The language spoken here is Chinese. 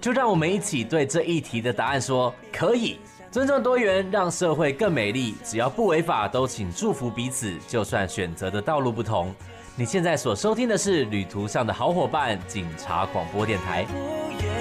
就让我们一起对这一题的答案说可以。尊重多元，让社会更美丽。只要不违法，都请祝福彼此。就算选择的道路不同。你现在所收听的是旅途上的好伙伴——警察广播电台。